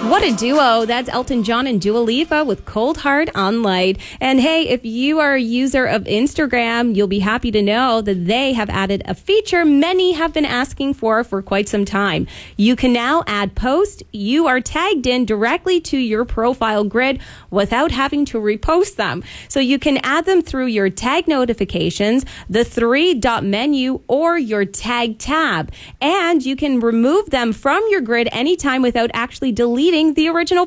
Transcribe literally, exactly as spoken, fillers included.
What a duo. That's Elton John and Dua Lipa with Cold Heart on Light. And hey, if you are a user of Instagram, you'll be happy to know that they have added a feature many have been asking for for quite some time. You can now add posts you are tagged in directly to your profile grid without having to repost them. So you can add them through your tag notifications, the three dot menu, or your tag tab. And you can remove them from your grid anytime without actually deleting the original